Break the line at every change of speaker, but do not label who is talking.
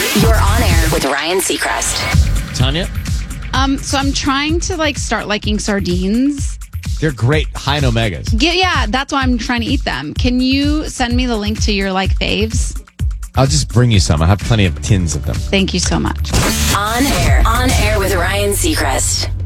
You're on air with Ryan Seacrest.
Tanya?
So I'm trying to start liking sardines.
They're great, high in omegas.
Yeah, that's why I'm trying to eat them. Can you send me the link to your faves?
I'll just bring you some. I have plenty of tins of them.
Thank you so much.
On air with Ryan Seacrest.